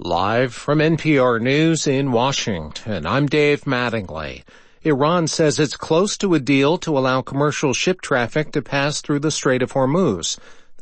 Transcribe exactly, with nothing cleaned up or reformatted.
Live from N P R News in Washington, I'm Dave Mattingly. Iran says it's close to a deal to allow commercial ship traffic to pass through the Strait of Hormuz.